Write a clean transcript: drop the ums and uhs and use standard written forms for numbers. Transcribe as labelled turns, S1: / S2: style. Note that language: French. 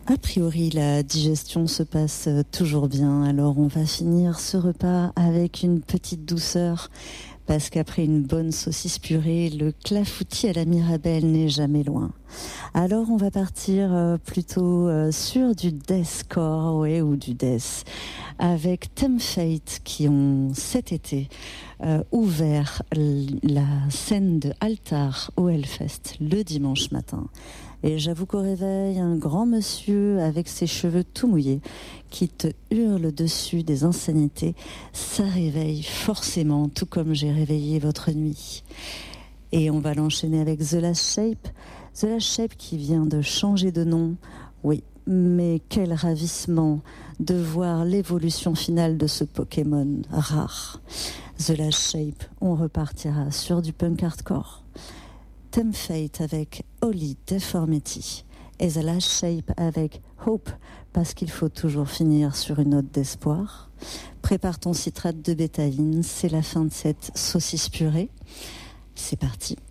S1: A priori, la digestion se passe toujours bien, alors on va finir ce repas avec une petite douceur, parce qu'après une bonne saucisse purée, le clafoutis à la Mirabelle n'est jamais loin. Alors on va partir plutôt sur du deathcore, ouais, ou du death, avec Theme Fate qui ont cet été ouvert la scène de Altar au Hellfest le dimanche matin. Et j'avoue qu'au réveil, un grand monsieur avec ses cheveux tout mouillés qui te hurle dessus des insanités, ça réveille forcément, tout comme j'ai réveillé votre nuit. Et on va l'enchaîner avec The Last Shape. The Last Shape qui vient de changer de nom. Oui, mais quel ravissement de voir l'évolution finale de ce Pokémon rare. The Last Shape, on repartira sur du punk hardcore. Theme Fate avec Holy Deformity et The Last Shape avec Hope, parce qu'il faut toujours finir sur une note d'espoir. Prépare ton citrate de bétaïne, c'est la fin de cette saucisse purée. C'est parti.